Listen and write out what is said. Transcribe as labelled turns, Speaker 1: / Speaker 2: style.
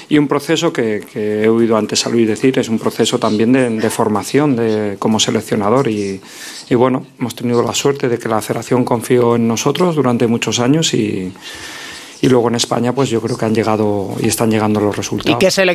Speaker 1: Y un proceso que he oído antes a Luis decir, es un proceso también de formación como seleccionador y bueno, hemos tenido la suerte de que la Federación confió en nosotros durante muchos años y luego en España pues yo creo que han llegado y están llegando los resultados.
Speaker 2: ¿Y qué